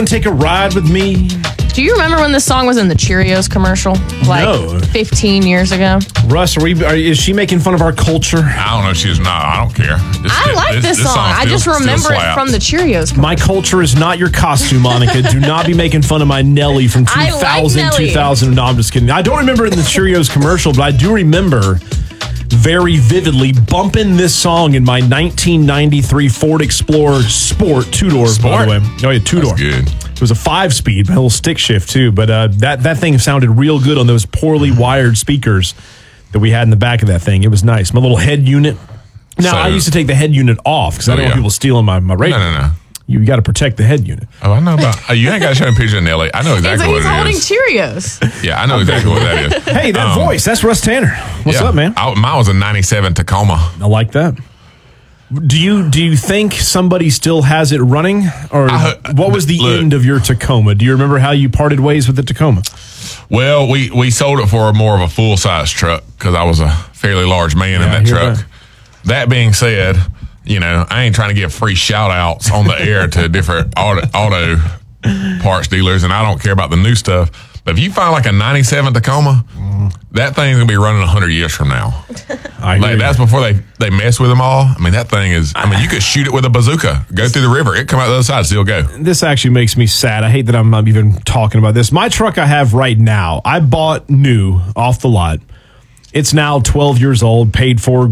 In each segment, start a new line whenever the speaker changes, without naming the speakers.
Take a ride with me.
Do you remember when this song was in the Cheerios commercial?
No.
15 years ago.
Russ, is she making fun of our culture?
I don't know if she's not. I don't care.
I like this song. I just remember it from the Cheerios commercial.
My culture is not your costume, Monica. Do not be making fun of my Nelly from 2000. No, I'm just kidding. I don't remember it in the Cheerios commercial, but I do remember very vividly bumping this song in my 1993 Ford Explorer Sport two-door, by the way. Oh, yeah, two-door.
That's good.
It was a 5-speed, a little stick shift, too. But that thing sounded real good on those poorly wired speakers that we had in the back of that thing. It was nice. My little head unit. Now, I used to take the head unit off because I don't want people stealing my radio.
No.
You got to protect the head unit.
Oh, I know about. You ain't got to show me a picture of Nelly. I know exactly what it is.
He's holding Cheerios.
Yeah, I know exactly what that is.
Hey, that voice. That's Russ Tanner. What's up, man?
Mine was a 97 Tacoma.
I like that. Do you think somebody still has it running? Or what was the end of your Tacoma? Do you remember how you parted ways with the Tacoma?
Well, we sold it for more of a full-size truck because I was a fairly large man in that truck. That being said, I ain't trying to give free shout-outs on the air to different auto parts dealers, and I don't care about the new stuff. But if you find like a 97 Tacoma, that thing's going to be running 100 years from now. That's before they mess with them all. I mean, that thing is, you could shoot it with a bazooka, go through the river, it come out the other side, still go.
This actually makes me sad. I hate that I'm not even talking about this. My truck I have right now, I bought new off the lot. It's now 12 years old, paid for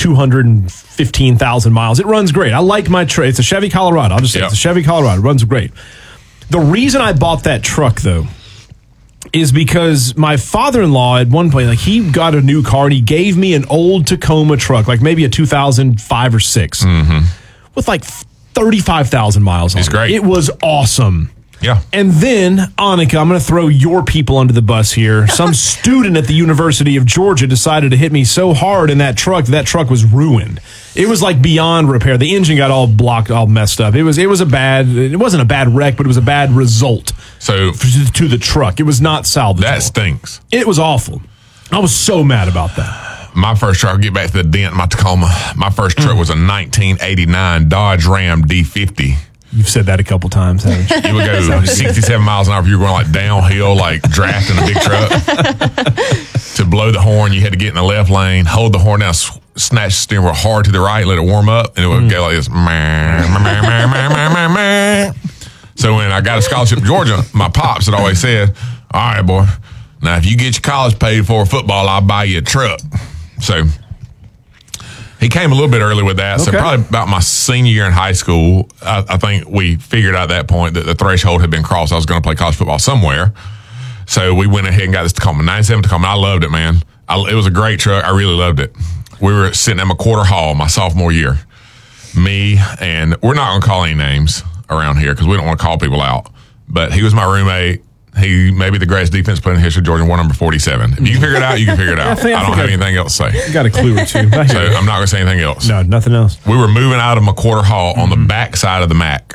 215,000 miles. It runs great. I like my truck. It's a Chevy Colorado. I'll just say it's a Chevy Colorado. It runs great. The reason I bought that truck, though, is because my father-in-law at one point, he got a new car and he gave me an old Tacoma truck, like maybe a 2005 or 6, with like 35,000 miles on it.
It's great.
It was awesome.
Yeah.
And then, Annika, I'm going to throw your people under the bus here. Some student at the University of Georgia decided to hit me so hard in that truck was ruined. It was like beyond repair. The engine got all blocked, all messed up. It wasn't a bad wreck, but it was a bad result.
So
to the truck. It was not salvageable.
That stinks.
It was awful. I was so mad about that.
My first truck, I'll get back to the dent in my Tacoma. My first truck was a 1989 Dodge Ram D50.
You've said that a couple times, haven't you?
You would go 67 miles an hour if you were going like downhill, like drafting a big truck. To blow the horn, you had to get in the left lane, hold the horn down, snatch the steering wheel hard to the right, let it warm up, and it would go like this. So when I got a scholarship to Georgia, my pops had always said, all right, boy, now if you get your college paid for football, I'll buy you a truck. So he came a little bit early with that. Okay. So probably about my senior year in high school, I think we figured out at that point that the threshold had been crossed. I was going to play college football somewhere. So we went ahead and got this Tacoma, 97 Tacoma. I loved it, man. It was a great truck. I really loved it. We were sitting at McWhorter Hall my sophomore year. Me and we're not going to call any names around here because we don't want to call people out. But he was my roommate. He may be the greatest defense player in the history of Georgia, number 47. If you can figure it out, you can figure it out. I don't have anything else to say.
You got a clue or two.
So I'm not going to say anything else.
No, nothing else.
We were moving out of McWhorter Hall on the back side of the Mac.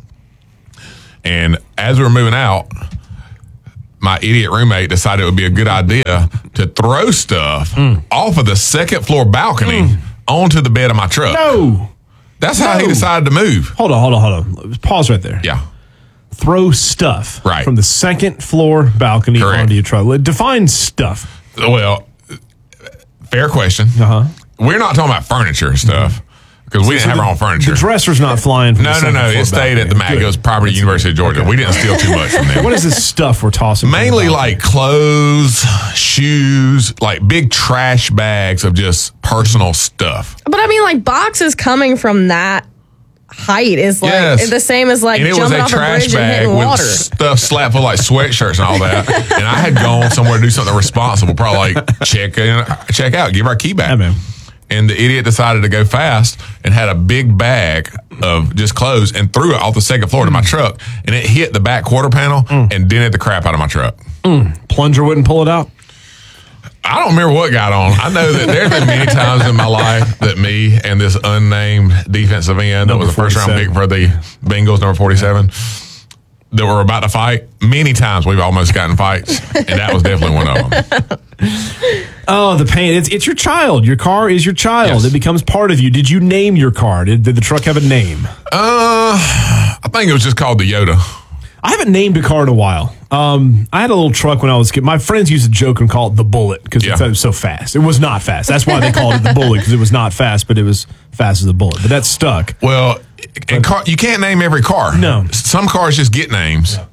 And as we were moving out, my idiot roommate decided it would be a good idea to throw stuff off of the second floor balcony onto the bed of my truck.
No.
That's how he decided to move.
Hold on. Pause right there.
Yeah.
Throw stuff from the second floor balcony onto your truck. Define stuff.
Well, fair question. We're not talking about furniture stuff because we didn't have our own furniture.
The dresser's not flying from
No. It stayed at the MAC. It was property of the University of Georgia. We didn't steal too much from them.
What is this stuff we're tossing?
Mainly like clothes, shoes, like big trash bags of just personal stuff.
But I mean, like boxes coming from that height is like the same as like jumping off a bridge and hitting water.
Stuff slapped full like sweatshirts and all that. And I had gone somewhere to do something responsible, probably like check out, give our key back.
Yeah, man.
And the idiot decided to go fast and had a big bag of just clothes and threw it off the second floor to my truck. And it hit the back quarter panel and dented the crap out of my truck.
Plunger wouldn't pull it out?
I don't remember what got on. I know that there's been many times in my life that me and this unnamed defensive end that was the first round pick for the Bengals, number 47, that were about to fight. Many times we've almost gotten fights, and that was definitely one of them.
Oh, the pain. It's your child. Your car is your child. Yes. It becomes part of you. Did you name your car? Did the truck have a name?
I think it was just called the Yoda.
I haven't named a car in a while. I had a little truck when I was a kid. My friends used to joke and call it the Bullet because it was so fast. It was not fast. That's why they called it the Bullet, because it was not fast, but it was fast as the Bullet. But that stuck.
Well, you can't name every car.
No.
Some cars just get names. Yeah.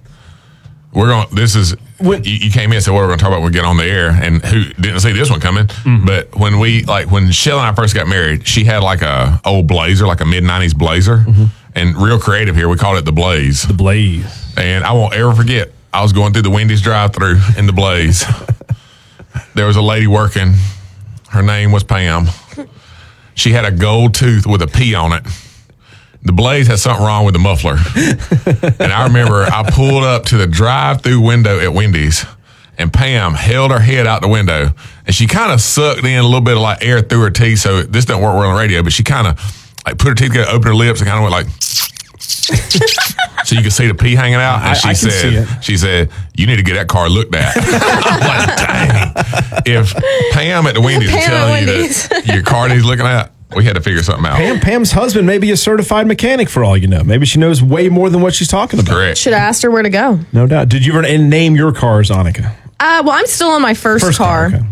You came in and said, what we're going to talk about when we get on the air, and who didn't see this one coming. Mm-hmm. But when Shell and I first got married, she had like a old Blazer, like a mid-90s Blazer. Mm-hmm. And real creative here, we called it the Blaze.
The Blaze.
And I won't ever forget, I was going through the Wendy's drive-thru in the Blaze. There was a lady working. Her name was Pam. She had a gold tooth with a P on it. The Blaze had something wrong with the muffler. And I remember I pulled up to the drive-thru window at Wendy's, and Pam held her head out the window, and she kind of sucked in a little bit of like air through her teeth. So this doesn't work well on the radio, but she kind of like put her teeth together, opened her lips, and kind of went like, so you could see the pee hanging out. And she said, you need to get that car looked at. I'm like, dang. If Pam at the Wendy's is telling you that your car needs looking at, we had to figure something out.
Pam's husband may be a certified mechanic for all you know. Maybe she knows way more than what she's talking about.
Correct.
Should have asked her where to go.
No doubt. Did you ever name your cars, Annika?
Well, I'm still on my first car. Okay.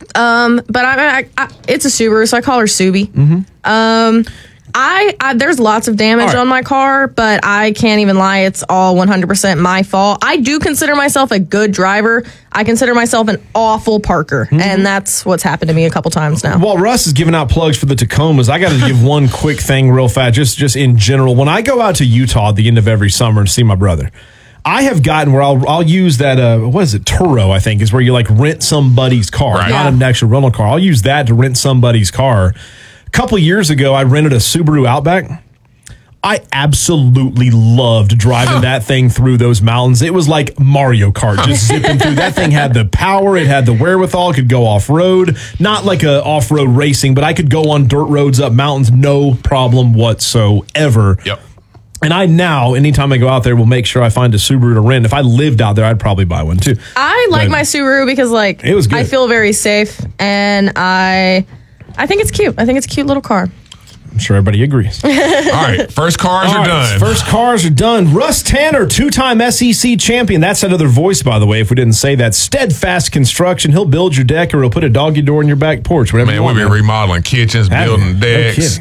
But I it's a Subaru, so I call her Subi. Mm-hmm. There's lots of damage on my car, but I can't even lie. It's all 100% my fault. I do consider myself a good driver. I consider myself an awful parker, and that's what's happened to me a couple times now.
While Russ is giving out plugs for the Tacomas, I got to give one quick thing real fast, just in general. When I go out to Utah at the end of every summer and see my brother, I have gotten where I'll use that, what is it, Turo, I think, is where you like rent somebody's car, not an actual rental car. I'll use that to rent somebody's car. A couple years ago, I rented a Subaru Outback. I absolutely loved driving that thing through those mountains. It was like Mario Kart, just zipping through. That thing had the power. It had the wherewithal. It could go off-road. Not like a off-road racing, but I could go on dirt roads up mountains, no problem whatsoever.
Yep.
And I now, anytime I go out there, will make sure I find a Subaru to rent. If I lived out there, I'd probably buy one too.
I like my Subaru because it was good. I feel very safe, and I think it's cute. I think it's a cute little car.
I'm sure everybody agrees.
All right, first cars are done.
First cars are done. Russ Tanner, two-time SEC champion. That's another voice, by the way, if we didn't say that. Steadfast Construction. He'll build your deck, or he'll put a doggy door in your back porch. Whatever you want.
We'll be remodeling kitchens, building decks.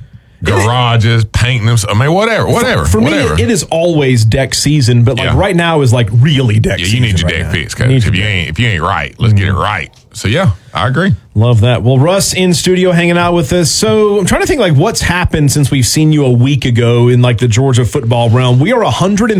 Garages, painting them. I mean, whatever.
For me, it is always deck season, but right now is like really deck season.
Yeah, you need your deck fixed, Coach. If you ain't right, let's get it right. So yeah, I agree.
Love that. Well, Russ in studio hanging out with us. So I'm trying to think like what's happened since we've seen you a week ago in like the Georgia football realm. We are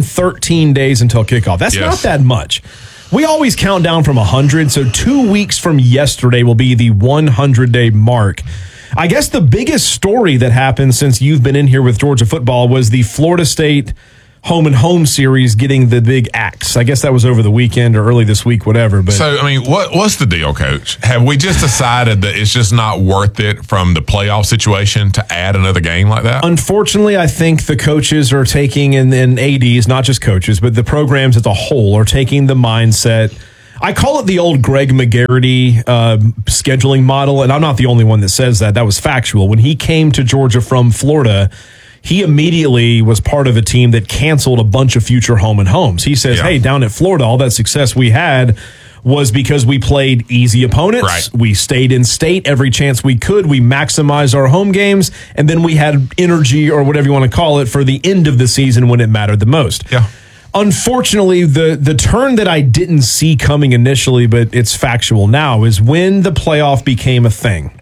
113 days until kickoff. That's not that much. We always count down from 100. So 2 weeks from yesterday will be the 100-day mark. I guess the biggest story that happened since you've been in here with Georgia football was the Florida State home and home series getting the big axe. I guess that was over the weekend or early this week, whatever. But
so, I mean, what's the deal, Coach? Have we just decided that it's just not worth it from the playoff situation to add another game like that?
Unfortunately, I think the coaches are taking, and ADs, not just coaches, but the programs as a whole are taking the mindset. I call it the old Greg McGarity scheduling model, and I'm not the only one that says that. That was factual. When he came to Georgia from Florida, he immediately was part of a team that canceled a bunch of future home and homes. He says, hey, down at Florida, all that success we had was because we played easy opponents.
Right.
We stayed in state every chance we could. We maximized our home games, and then we had energy, or whatever you want to call it, for the end of the season when it mattered the most.
Yeah.
Unfortunately, the turn that I didn't see coming initially, but it's factual now, is when the playoff became a thing.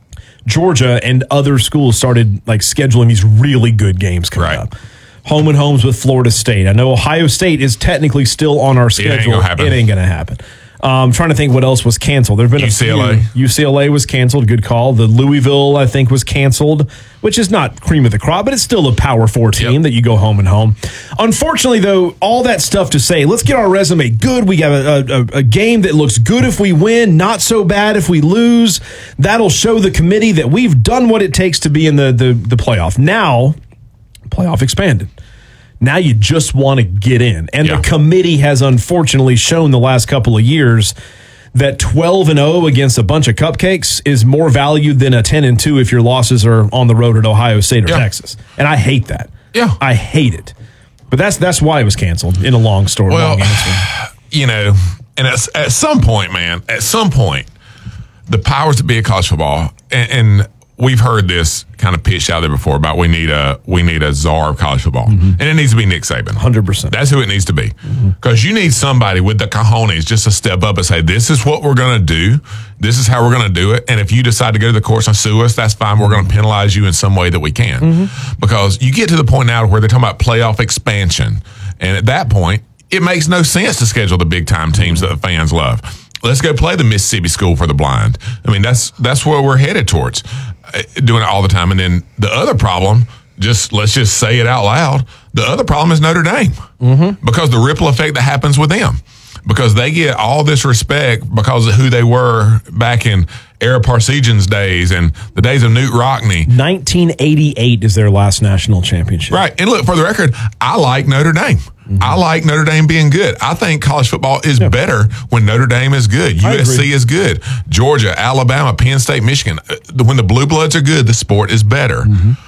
Georgia and other schools started like scheduling these really good games coming up. Home and homes with Florida State. I know Ohio State is technically still on our schedule. It ain't going to happen. I'm trying to think what else was canceled. There've been
UCLA.
UCLA was canceled. Good call. The Louisville, I think, was canceled, which is not cream of the crop, but it's still a Power 4 team that you go home and home. Unfortunately, though, all that stuff to say, let's get our resume good. We have a game that looks good if we win, not so bad if we lose. That'll show the committee that we've done what it takes to be in the playoff. Now, playoff expanded. Now you just want to get in. And the committee has unfortunately shown the last couple of years that 12-0 against a bunch of cupcakes is more valued than a 10-2 if your losses are on the road at Ohio State or Texas. And I hate that.
Yeah.
I hate it. But that's why it was canceled. In a long story, long answer.
And at some point, man, the powers that be of college football, and we've heard this kind of pitched out there before about we need a czar of college football, and it needs to be Nick Saban.
100%.
That's who it needs to be, because you need somebody with the cojones just to step up and say, "This is what we're going to do. This is how we're going to do it." And if you decide to go to the courts and sue us, that's fine. We're going to penalize you in some way that we can, because you get to the point now where they're talking about playoff expansion, and at that point, it makes no sense to schedule the big time teams that the fans love. Let's go play the Mississippi School for the Blind. I mean, that's where we're headed towards, doing it all the time. And then the other problem, let's just say it out loud, the other problem is Notre Dame, because the ripple effect that happens with them, because they get all this respect because of who they were back in Ara Parseghian's days and the days of Newt Rockne.
1988 is their last national championship.
Right. And look, for the record, I like Notre Dame. I like Notre Dame being good. I think college football is better when Notre Dame is good. USC is good. Georgia, Alabama, Penn State, Michigan. When the Blue Bloods are good, the sport is better.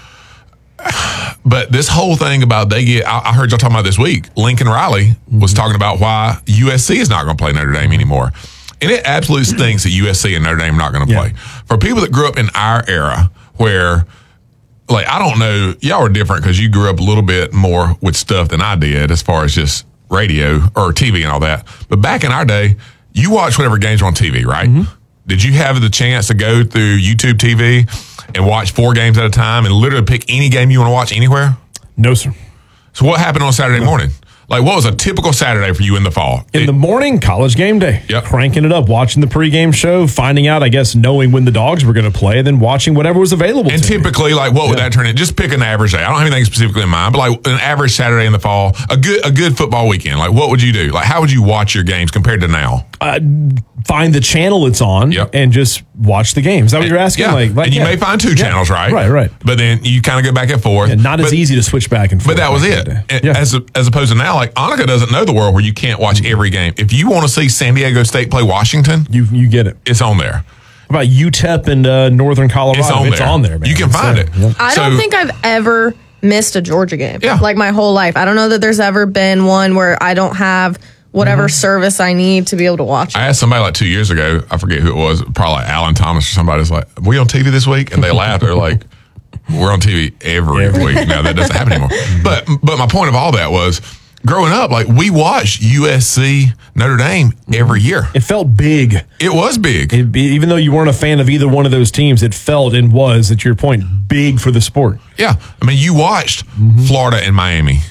But this whole thing about I heard y'all talking about this week. Lincoln Riley was talking about why USC is not going to play Notre Dame anymore. And it absolutely stinks that USC and Notre Dame are not going to play. For people that grew up in our era where, like, I don't know, y'all are different because you grew up a little bit more with stuff than I did as far as just radio or TV and all that. But back in our day, you watched whatever games were on TV, right? Did you have the chance to go through YouTube TV and watch 4 games at a time and literally pick any game you want to watch anywhere?
No, sir.
So what happened on Saturday morning? Like, what was a typical Saturday for you in the fall?
In the morning, college game day.
Yep.
Cranking it up, watching the pregame show, finding out, I guess, knowing when the Dogs were going to play, then watching whatever was available.
And typically, like, what would that turn in? Just pick an average day. I don't have anything specifically in mind, but like an average Saturday in the fall, a good football weekend. Like, what would you do? Like, how would you watch your games compared to now?
Find the channel it's on and just watch the game. Is that what you're asking?
Yeah.
Like,
and you may find 2 channels, right?
Right.
But then you kind of go back and forth.
Not as easy to switch back and forth.
But that was it. As opposed to now, like, Annika doesn't know the world where you can't watch every game. If you want to see San Diego State play Washington,
you get it.
It's on there.
What about UTEP and Northern Colorado?
It's on there, man. You can find it.
I don't think I've ever missed a Georgia game. Like, my whole life. I don't know that there's ever been one where I don't have whatever service I need to be able to watch it.
I asked somebody like 2 years ago, I forget who it was, probably like Alan Thomas or somebody, was like, "Are we on TV this week?" And they laughed. They're like, "We're on TV every week." Now that doesn't happen anymore. But my point of all that was, growing up, like, we watched USC Notre Dame every year.
It felt big.
It was big.
Even though you weren't a fan of either one of those teams, it felt and was, at your point, big for the sport.
Yeah. I mean, you watched Florida and Miami.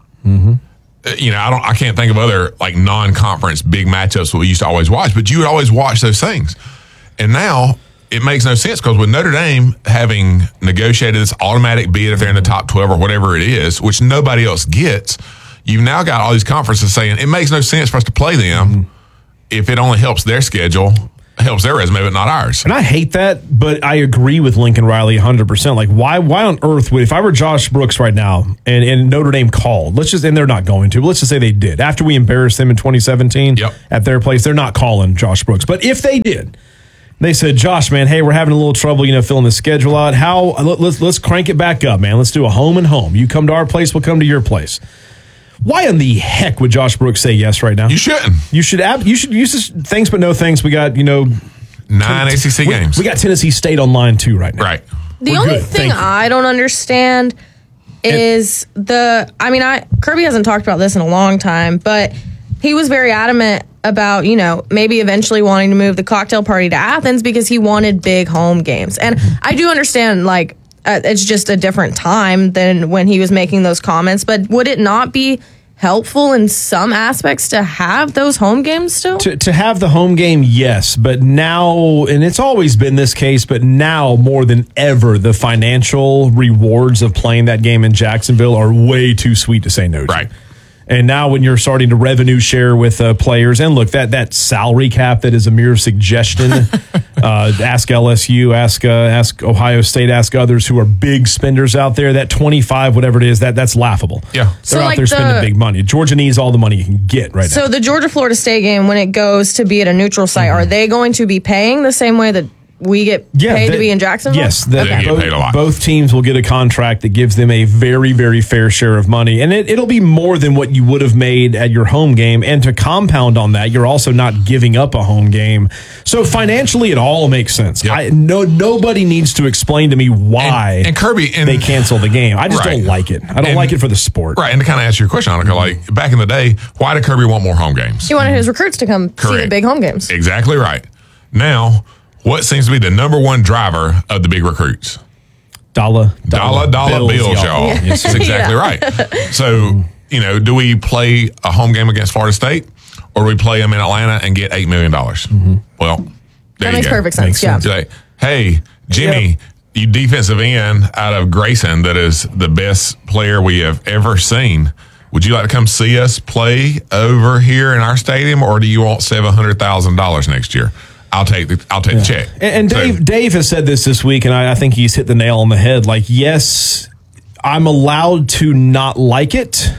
I can't think of other like non-conference big matchups that we used to always watch, but you would always watch those things. And now it makes no sense because with Notre Dame having negotiated this automatic bid if they're in the top 12 or whatever it is, which nobody else gets, you've now got all these conferences saying it makes no sense for us to play them if it only helps their schedule, helps their resume, but not ours.
And I hate that, but I agree with Lincoln Riley 100%. Like, why on earth would, if I were Josh Brooks right now and Notre Dame called, and they're not going to, but let's just say they did. After we embarrassed them in 2017 at their place, they're not calling Josh Brooks. But if they did, they said, "Josh, man, hey, we're having a little trouble, filling the schedule out. Let's crank it back up, man. Let's do a home and home. You come to our place, we'll come to your place." Why in the heck would Josh Brooks say yes right now?
You shouldn't.
You should use this thanks but no thanks. We got
9 ACC games.
We got Tennessee State on line 2 right now.
Right.
The only thing I don't understand is Kirby hasn't talked about this in a long time, but he was very adamant about, maybe eventually wanting to move the cocktail party to Athens because he wanted big home games. And I do understand, it's just a different time than when he was making those comments. But would it not be helpful in some aspects to have those home games still?
To have the home game, yes. But now, and it's always been this case, but now more than ever, the financial rewards of playing that game in Jacksonville are way too sweet to say no to.
Right.
And now when you're starting to revenue share with players, and look, that salary cap that is a mere suggestion, ask LSU, ask Ohio State, ask others who are big spenders out there, that 25, whatever it is, that's laughable.
Yeah.
They're out there spending big money. Georgia needs all the money you can get right now.
So the Georgia-Florida State game, when it goes to be at a neutral site, are they going to be paying the same way that we get paid to be in Jacksonville?
Yes,
they get paid a lot.
Both teams will get a contract that gives them a very, very fair share of money, and it'll be more than what you would have made at your home game. And to compound on that, you're also not giving up a home game, so financially, it all makes sense.
Yep.
Nobody needs to explain to me why
and Kirby
they cancel the game. I just don't like it. I don't like it for the sport.
Right, and to kind of answer your question, Annika, like back in the day, why did Kirby want more home games?
He wanted his recruits to come see the big home games.
Exactly right. Now, what seems to be the number one driver of the big recruits?
Dollar
bills, y'all.
Yes,
that's exactly right. So, do we play a home game against Florida State, or do we play them in Atlanta and get $8 million? Well, there
that makes perfect sense.
Yeah. Like, hey, Jimmy, you defensive end out of Grayson, that is the best player we have ever seen. Would you like to come see us play over here in our stadium, or do you want $700,000 next year? I'll take the check.
And Dave has said this week, and I think he's hit the nail on the head. Like, yes, I'm allowed to not like it,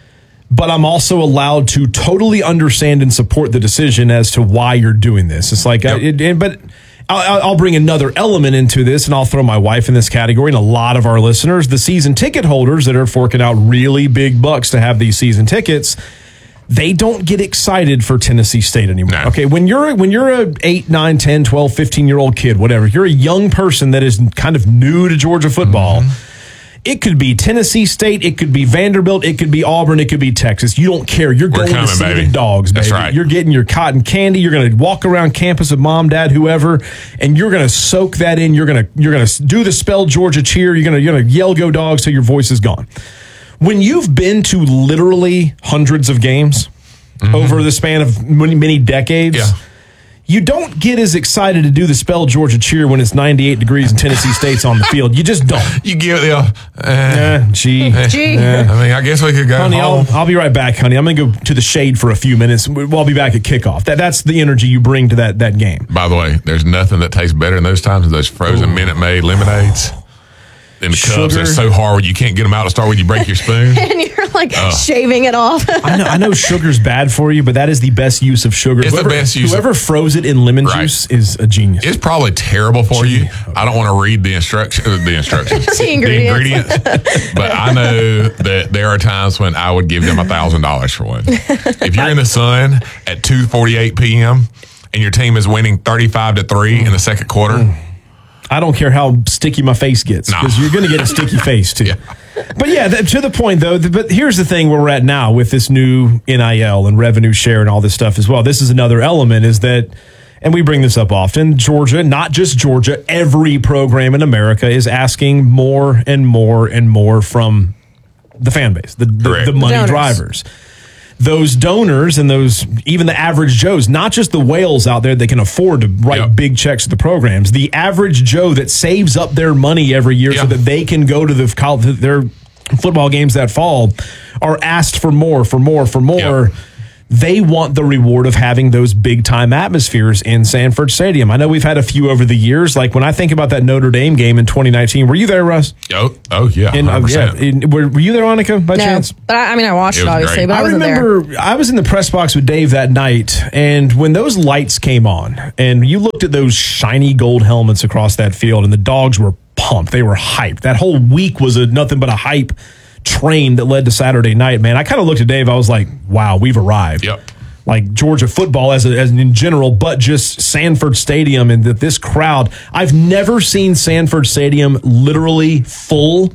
but I'm also allowed to totally understand and support the decision as to why you're doing this. It's like, but I'll bring another element into this, and I'll throw my wife in this category, and a lot of our listeners, the season ticket holders that are forking out really big bucks to have these season tickets. They don't get excited for Tennessee State anymore.
No.
Okay, when you're a 8, 9, 10, 12, 15-year-old kid, whatever, you're a young person that is kind of new to Georgia football. It could be Tennessee State, it could be Vanderbilt, it could be Auburn, it could be Texas. You don't care. You're going to see the dogs, baby.
That's right.
You're getting your cotton candy. You're going to walk around campus with mom, dad, whoever, and you're going to soak that in. You're going to do the Spell Georgia cheer. You're going to yell "Go Dogs" till your voice is gone. When you've been to literally hundreds of games over the span of many decades, you don't get as excited to do the Spell Georgia cheer when it's 98 degrees and Tennessee State's on the field. You just don't.
You give it
Gee.
I mean, I guess we could go
honey,
home.
I'll be right back, honey. I'm going to go to the shade for a few minutes. I'll be back at kickoff. That's the energy you bring to that game.
By the way, there's nothing that tastes better in those times than those frozen Minute Maid lemonades. In the cups, they're so hard you can't get them out to start with. You break your spoon,
and you're like shaving it off.
I know sugar's bad for you, but that is the best use of sugar.
It's the best use.
Whoever froze it in lemon juice is a genius.
It's probably terrible for you. I don't want to read the instructions,
the ingredients.
But I know that there are times when I would give them $1,000 for one. If you're in the sun at 2:48 p.m. and your team is winning 35-3 in the second quarter.
I don't care how sticky my face gets, because you're going to get a sticky face too. But to the point though, but here's the thing where we're at now with this new NIL and revenue share and all this stuff as well. This is another element, is that, and we bring this up often, Georgia, not just Georgia, every program in America is asking more and more and more from the fan base, the money drivers. Those donors and those, even the average Joes, not just the whales out there that can afford to write big checks to the programs, the average Joe that saves up their money every year so that they can go to their football games that fall, are asked for more. They want the reward of having those big-time atmospheres in Sanford Stadium. I know we've had a few over the years. Like when I think about that Notre Dame game in 2019, were you there, Russ?
Oh yeah, 100%.
Were you there, Annika, by chance?
But I watched it obviously, but I wasn't
remember
there.
I was in the press box with Dave that night, and when those lights came on, and you looked at those shiny gold helmets across that field, and the dogs were pumped. They were hyped. That whole week was nothing but a hype train that led to Saturday night, man. I kind of looked at Dave. I was like, wow, we've arrived.
Yep.
Like Georgia football as in general, but just Sanford Stadium and this crowd. I've never seen Sanford Stadium literally full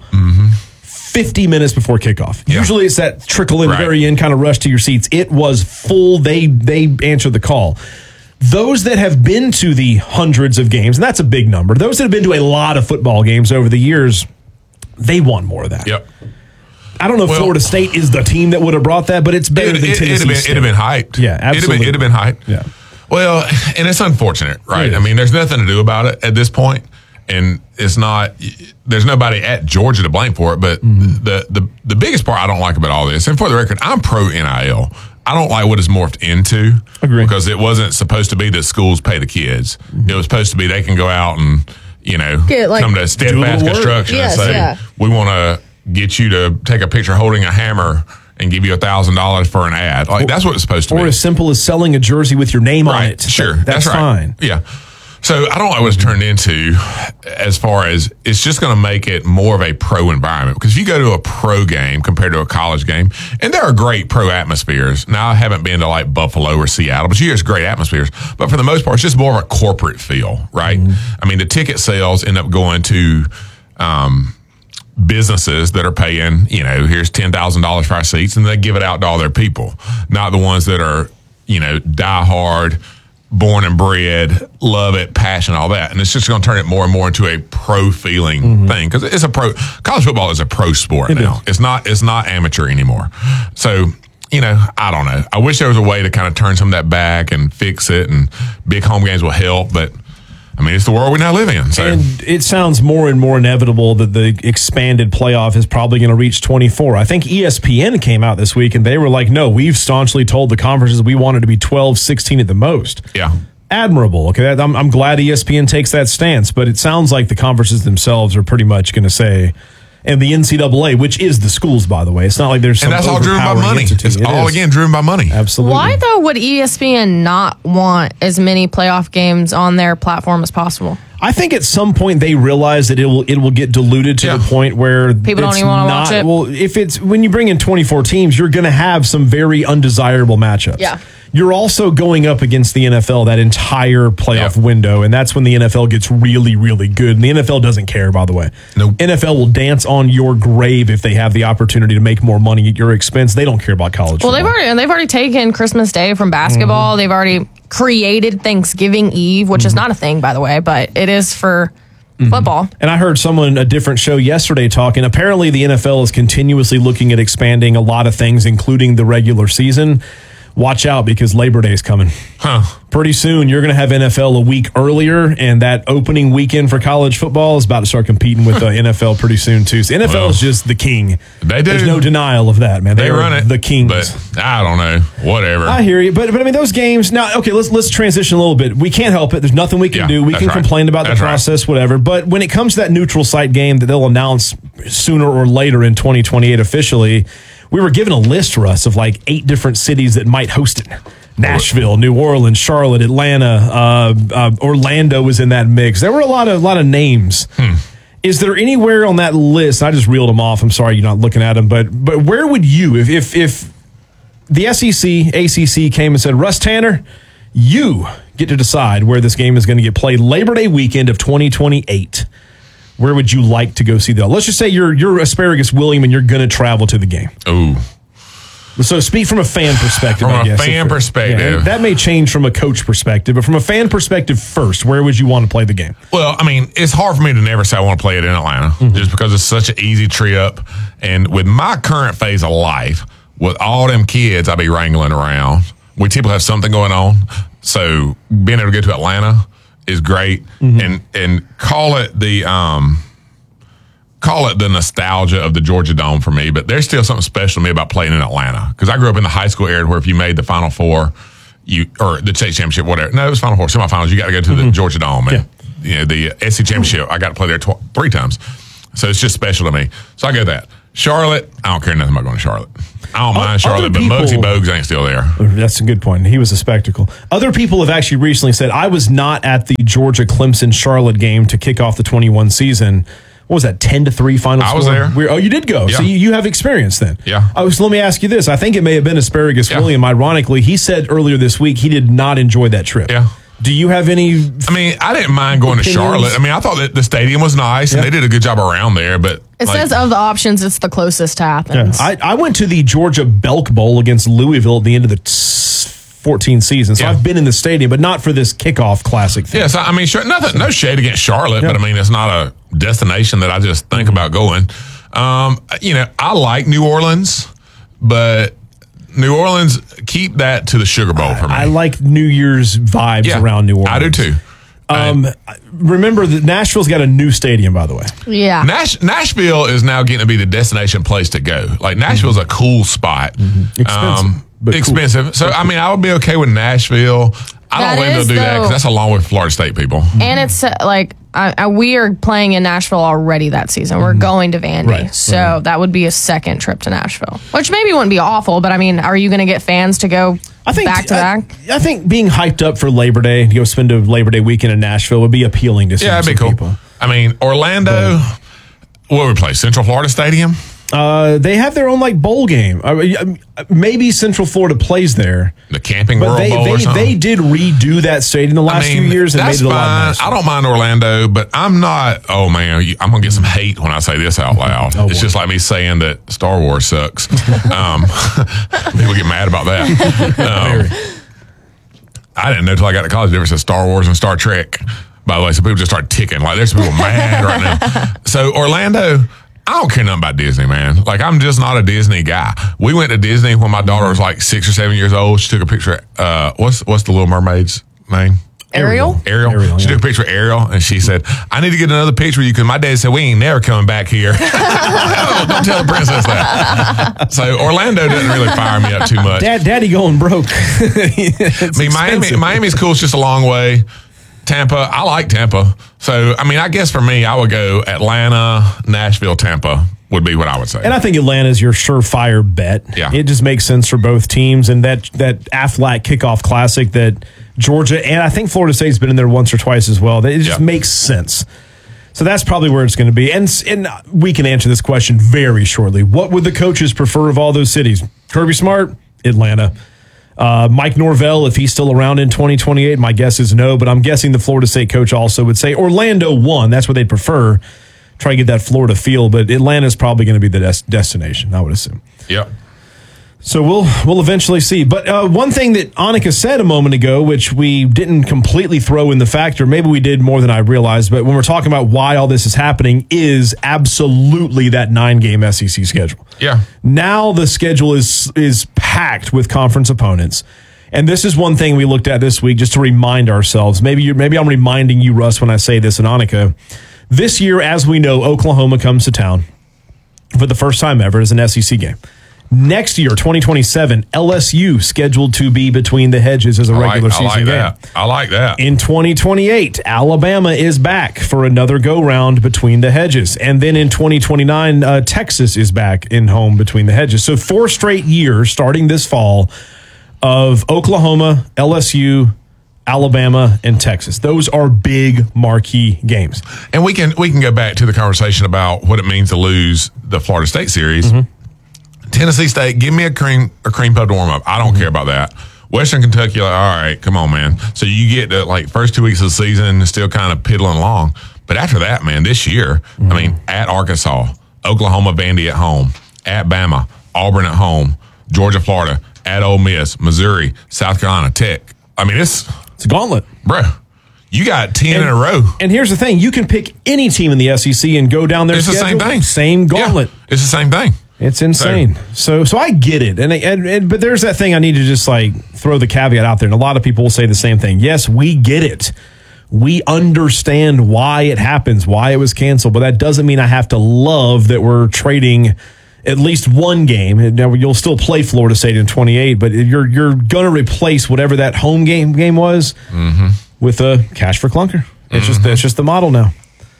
50 minutes before kickoff. Yeah. Usually it's that trickle in the very end kind of rush to your seats. It was full. They answered the call. Those that have been to the hundreds of games, and that's a big number, those that have been to a lot of football games over the years, they want more of that.
Yep.
I don't know if Florida State is the team that would have brought that, but it's better than Tennessee State.
It'd have been hyped.
Yeah, absolutely.
It'd have been hyped.
Yeah.
Well, and it's unfortunate, right? I mean, there's nothing to do about it at this point, and it's not. There's nobody at Georgia to blame for it. But the biggest part I don't like about all this, and for the record, I'm pro NIL. I don't like what it's morphed into.
Agree.
Because it wasn't supposed to be that schools pay the kids. It was supposed to be they can go out and come to Steadfast Construction and say, we want to get you to take a picture holding a hammer and give you $1,000 for an ad. Like that's what it's supposed to be.
Or as simple as selling a jersey with your name on it.
Sure.
That's
right.
fine.
Yeah. So I don't know what it's turned into as far as it's just going to make it more of a pro environment. Because if you go to a pro game compared to a college game, and there are great pro atmospheres. Now, I haven't been to like Buffalo or Seattle, but you hear it's great atmospheres. But for the most part, it's just more of a corporate feel, right? I mean, the ticket sales end up going to businesses that are paying, here's $10,000 for our seats, and they give it out to all their people, not the ones that are, die hard, born and bred, love it, passion, all that. And it's just going to turn it more and more into a pro feeling thing, because it's college football is a pro sport now. It's not amateur anymore. So, I don't know. I wish there was a way to kind of turn some of that back and fix it, and big home games will help, but I mean, it's the world we now live in. So.
And it sounds more and more inevitable that the expanded playoff is probably going to reach 24. I think ESPN came out this week and they were like, no, we've staunchly told the conferences we wanted to be 12, 16 at the most.
Yeah.
Admirable. Okay, I'm glad ESPN takes that stance, but it sounds like the conferences themselves are pretty much going to say, and the NCAA, which is the schools, by the way. It's not like there's some
and that's all driven by money. It's all, again, driven by money.
Absolutely.
Why, though, would ESPN not want as many playoff games on their platform as possible?
I think at some point they realize that it will get diluted to the point where
people don't even want to watch it.
Well, when you bring in 24 teams, you're going to have some very undesirable matchups.
Yeah.
You're also going up against the NFL that entire playoff window, and that's when the NFL gets really, really good. And the NFL doesn't care, by the way.
Nope.
NFL will dance on your grave if they have the opportunity to make more money at your expense. They don't care about college football.
They've already taken Christmas Day from basketball. They've already created Thanksgiving Eve, which is not a thing, by the way, but it is for football.
And I heard a different show yesterday talking. Apparently, the NFL is continuously looking at expanding a lot of things, including the regular season. Watch out, because Labor Day is coming. Pretty soon, you're going to have NFL a week earlier, and that opening weekend for college football is about to start competing with the NFL pretty soon, too. So NFL is just the king.
They do.
There's no denial of that, man.
They run it.
The kings.
But I don't know. Whatever.
I hear you. But I mean, those games. Now, okay, let's transition a little bit. We can't help it. There's nothing we can do. We can complain about the process, whatever. But when it comes to that neutral site game that they'll announce sooner or later in 2028 officially, we were given a list, Russ, of like 8 different cities that might host it. Nashville, New Orleans, Charlotte, Atlanta, Orlando was in that mix. There were a lot of names. Is there anywhere on that list? I just reeled them off. I'm sorry you're not looking at them, but where would you, if the SEC, ACC came and said, Russ Tanner, you get to decide where this game is going to get played Labor Day weekend of 2028. Where would you like to go see that? Let's just say you're Asparagus William and you're going to travel to the game.
Ooh.
So speak from a fan perspective, I guess.
From a fan perspective.
Yeah, that may change from a coach perspective, but from a fan perspective first, where would you want to play the game?
Well, I mean, it's hard for me to never say I want to play it in Atlanta just because it's such an easy trip. And with my current phase of life, with all them kids I be wrangling around, we typically have something going on. So being able to go to Atlanta is great. And call it the nostalgia of the Georgia Dome for me, but there's still something special to me about playing in Atlanta, because I grew up in the high school area where if you made the Final Four, or the state championship, whatever. No, it was Final Four, semifinals. You got to go to the Georgia Dome, and the SEC championship. I got to play there 3 times, so it's just special to me. So I go that. Charlotte, I don't care nothing about going to Charlotte. I don't mind Charlotte, but Muggsy Bogues ain't still there.
That's a good point. He was a spectacle. Other people have actually recently said, I was not at the Georgia-Clemson-Charlotte game to kick off the 21 season. What was that, 10-3 final score?
I was there.
You did go. Yeah. So you have experience then.
Yeah.
So let me ask you this. I think it may have been Asparagus William. Ironically, he said earlier this week he did not enjoy that trip.
Yeah.
Do you have any?
I mean, I didn't mind going to Charlotte. I mean, I thought that the stadium was nice and they did a good job around there. But
it says of the options, it's the closest to Athens.
Yeah. I went to the Georgia Belk Bowl against Louisville at the end of the 14 season. So I've been in the stadium, but not for this kickoff classic thing.
Yes, I mean, no shade against Charlotte, but I mean, it's not a destination that I just think about going. I like New Orleans, but New Orleans, keep that to the Sugar Bowl for me.
I like New Year's vibes around New Orleans.
I do too.
Remember that Nashville's got a new stadium, by the way.
Yeah.
Nashville is now getting to be the destination place to go. Like, Nashville's a cool spot.
Expensive.
Cool. So, I mean, I would be okay with Nashville. I don't think they'll do that because that's a long way for Florida State people.
And it's like, we are playing in Nashville already that season. We're going to Vandy.
Right.
So that would be a second trip to Nashville, which maybe wouldn't be awful, but I mean, are you going to get fans to go back to back.
I think being hyped up for Labor Day to go spend a Labor Day weekend in Nashville would be appealing to some,
it'd be cool.
People.
I mean, Orlando, what would we play? Central Florida Stadium?
They have their own bowl game. Maybe Central Florida plays there.
The Camping World Bowl or something?
They did redo that stadium the last few years and made it a lot nicer.
I don't mind Orlando, but I'm not, I'm going to get some hate when I say this out loud. It's just like me saying that Star Wars sucks. People get mad about that. I didn't know until I got to college the difference of Star Wars and Star Trek. By the way, so people just start ticking. There's people mad right now. So Orlando, I don't care nothing about Disney, man. I'm just not a Disney guy. We went to Disney when my daughter was 6 or 7 years old. She took a picture. What's the Little Mermaid's name?
Ariel.
She took a picture of Ariel, and she said, "I need to get another picture of you because my dad said we ain't never coming back here." Don't tell the princess that. So Orlando doesn't really fire me up too much.
Daddy going broke.
Miami's cool. It's just a long way. Tampa, I like Tampa. So, I guess for me, I would go Atlanta, Nashville, Tampa would be what I would say.
And I think Atlanta's your surefire bet.
Yeah.
It just makes sense for both teams. And that Aflac kickoff classic that Georgia and I think Florida State's been in there once or twice as well. It just makes sense. So that's probably where it's going to be. And we can answer this question very shortly. What would the coaches prefer of all those cities? Kirby Smart, Atlanta. Mike Norvell, if he's still around in 2028, my guess is no, but I'm guessing the Florida State coach also would say Orlando 1. That's what they'd prefer. Try to get that Florida feel, but Atlanta's probably going to be the destination, I would assume.
Yep.
So we'll eventually see. But one thing that Annika said a moment ago, which we didn't completely throw in the factor, maybe we did more than I realized, but when we're talking about why all this is happening, is absolutely that 9-game SEC schedule.
Yeah.
Now the schedule is packed with conference opponents. And this is one thing we looked at this week just to remind ourselves. Maybe I'm reminding you, Russ, when I say this, and Annika. This year, as we know, Oklahoma comes to town for the first time ever as an SEC game. Next year, 2027, LSU scheduled to be between the hedges as a regular season game.
I like that.
In 2028, Alabama is back for another go-round between the hedges. And then in 2029, Texas is back in home between the hedges. So 4 straight years starting this fall of Oklahoma, LSU, Alabama, and Texas. Those are big marquee games.
And we can go back to the conversation about what it means to lose the Florida State series. Mm-hmm. Tennessee State, give me a cream puff to warm up. I don't care about that. Western Kentucky, all right, come on, man. So you get the first 2 weeks of the season and still kind of piddling along. But after that, man, this year, at Arkansas, Oklahoma, Vandy at home, at Bama, Auburn at home, Georgia, Florida, at Ole Miss, Missouri, South Carolina, Tech. It's
a gauntlet.
Bruh. You got 10 in a row.
And here's the thing. You can pick any team in the SEC and go down their schedule.
It's the same thing.
Same gauntlet.
Yeah, it's the same thing.
It's insane. So I get it. But there's that thing I need to just throw the caveat out there. And a lot of people will say the same thing. Yes, we get it. We understand why it happens, why it was canceled. But that doesn't mean I have to love that we're trading at least one game. Now, you'll still play Florida State in 28, but you're going to replace whatever that home game was with a cash for clunker. It's just the model now.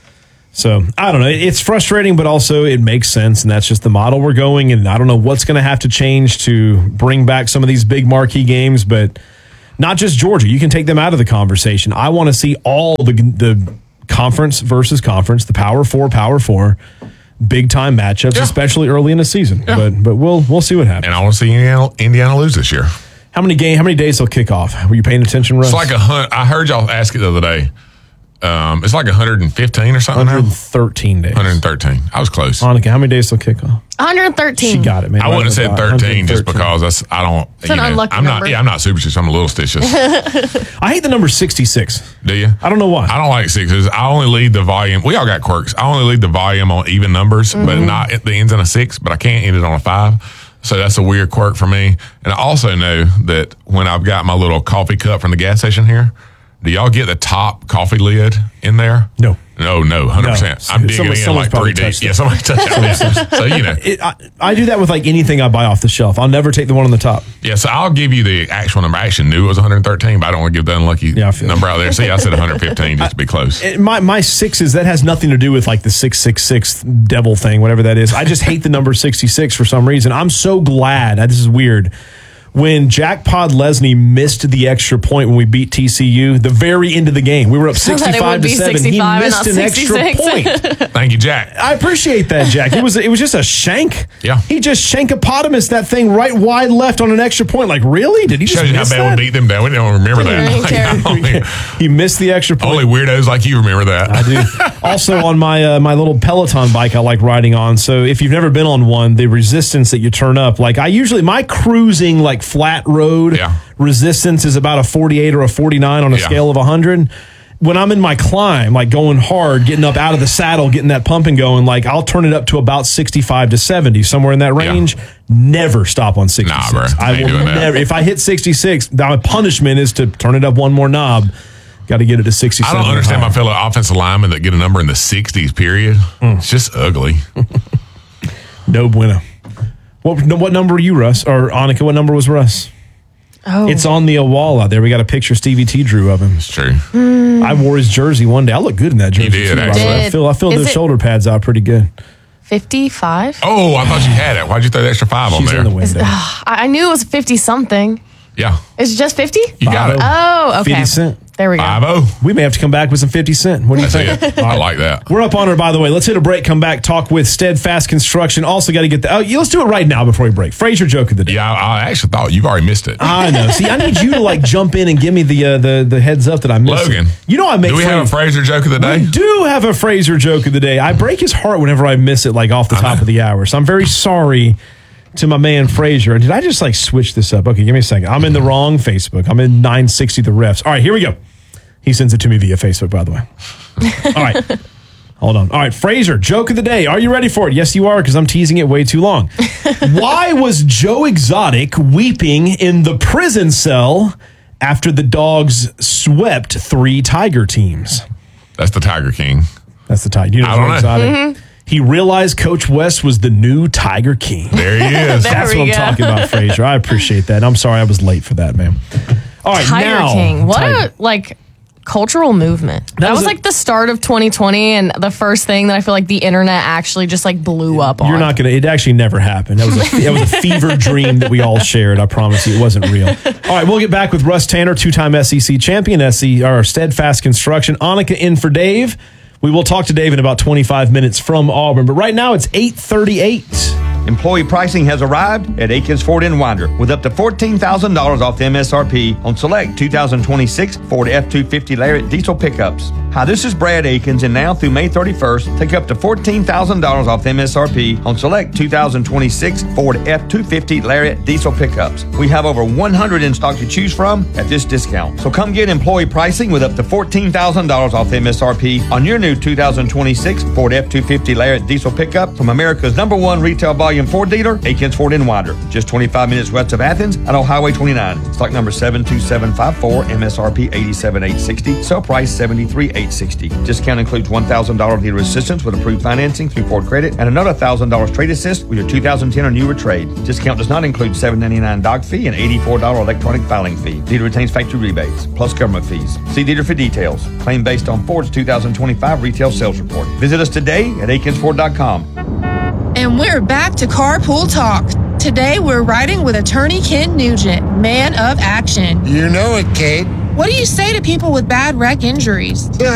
So, I don't know. It's frustrating, but also it makes sense, and that's just the model we're going, and I don't know what's going to have to change to bring back some of these big marquee games, but not just Georgia. You can take them out of the conversation. I want to see all the conference versus conference, the Power 4, big-time matchups, especially early in the season. Yeah. But we'll see what happens.
And I want to see Indiana lose this year.
How many days they'll kick off? Were you paying attention, Russ?
It's I heard y'all ask it the other day. It's 115 or something
113 days.
113. I was close.
Annika, how many days till kickoff?
113.
She got it, man.
I wouldn't have said 13 just because I don't.
It's an unlucky number.
I'm not superstitious. I'm a little stitious.
I hate the number 66.
Do you?
I don't know why.
I don't like sixes. I only lead the volume. We all got quirks. I only lead the volume on even numbers, but not at the ends on a 6. But I can't end it on a 5. So that's a weird quirk for me. And I also know that when I've got my little coffee cup from the gas station here, do y'all get the top coffee lid in there?
No.
No, 100%. No. I'm digging in 3 deep. Yeah, somebody touched it. So,
I do that with anything I buy off the shelf. I'll never take the one on the top.
Yeah, so I'll give you the actual number. I actually knew it was 113, but I don't want to give that unlucky number out there. See, I said 115 just to be close.
My 6s, that has nothing to do with the 666 devil thing, whatever that is. I just hate the number 66 for some reason. I'm so glad. This is weird. when Jack Podlesny missed the extra point when we beat TCU, the very end of the game. We were up 65-7. He missed an extra point.
Thank you, Jack.
I appreciate that, Jack. It was just a shank.
Yeah.
He just shankopotamus that thing right wide left on an extra point. Like, really? Did he just
shows you how bad we beat them down. We don't remember
that. He missed the extra point.
Only weirdos like you remember that.
I do. Also, on my little Peloton bike I like riding on. So if you've never been on one, the resistance that you turn up, like my cruising like flat road resistance is about a 48 or a 49 on a scale of 100. When I'm in my climb, like going hard, getting up out of the saddle, getting that pumping going, like I'll turn it up to about 65 to 70, somewhere in that range. Yeah. Never stop on 66.
Nah, bro.
I will never. If I hit 66, my punishment is to turn it up one more knob. Got to get it to 67.
I don't understand my fellow offensive linemen that get a number in the 60s, period. It's just ugly.
No bueno. What number were you, Russ? Or Annika, what number was Russ?
Oh.
It's on the wall out there. We got a picture Stevie T drew of him.
It's true.
I wore his jersey one day. I look good in that jersey.
You did, actually.
I filled those shoulder pads out pretty good.
55?
Oh, I thought you had it. Why'd you throw the extra 5 on there?
In the window.
I knew it was 50-something.
Yeah.
Is it just 50?
You got it.
Oh, okay.
50 Cent.
There we go.
5-0.
We may have to come back with some 50 Cent. What do you think?
I like that.
We're up on her, by the way. Let's hit a break, come back, talk with Steadfast Construction. Also got to get let's do it right now before we break. Frazier joke of the day.
Yeah, I actually thought you've already missed it.
I know. See, I need you to jump in and give me the heads up that I missed.
Logan.
You know I make.
Do we have a Frazier joke of the day?
We do have a Frazier joke of the day. I break his heart whenever I miss it off the top of the hour. So I'm very sorry to my man Frazier. Did I just switch this up? Okay, give me a second. I'm in the wrong Facebook. I'm in 960 The Refs. All right, here we go. He sends it to me via Facebook, by the way. All right. Hold on. All right, Frazier, joke of the day. Are you ready for it? Yes, you are, because I'm teasing it way too long. Why was Joe Exotic weeping in the prison cell after the Dogs swept 3 Tiger teams?
That's the Tiger King.
That's the Tiger. You know
I don't
Joe
know.
Exotic?
Mm-hmm.
He realized Coach West was the new Tiger King.
There he is.
That's what I'm talking about, Frazier. I appreciate that. I'm sorry I was late for that, man. All right,
Tiger King. What a cultural movement. That was the start of 2020 and the first thing that I feel like the internet actually just blew up on.
You're not going to, it actually never happened. That was a fever dream that we all shared. I promise you, it wasn't real. All right, we'll get back with Russ Tanner, 2-time SEC champion, Steadfast Construction. Annika in for Dave. We will talk to Dave in about 25 minutes from Auburn, but right now it's 8:38.
Employee pricing has arrived at Akins Ford in Winder with up to $14,000 off the MSRP on select 2026 Ford F-250 Lariat diesel pickups. Hi, this is Brad Akins, and now through May 31st, take up to $14,000 off the MSRP on select 2026 Ford F-250 Lariat diesel pickups. We have over 100 in stock to choose from at this discount. So come get employee pricing with up to $14,000 off the MSRP on your new 2026 Ford F-250 Lariat diesel pickup from America's #1 retail volume Ford dealer, Akins Ford in Winder. Just 25 minutes west of Athens at Old Highway 29. Stock number 72754, MSRP $87,860. Sale price $73,860. Discount includes $1,000 dealer assistance with approved financing through Ford Credit and another $1,000 trade assist with your 2010 or newer trade. Discount does not include $7.99 doc fee and $84 electronic filing fee. Dealer retains factory rebates plus government fees. See dealer for details. Claim based on Ford's 2025 retail sales report. Visit us today at akinsford.com.
And we're back to Carpool Talk. Today we're riding with attorney Ken Nugent, man of action.
You know it, Kate.
What do you say to people with bad wreck injuries?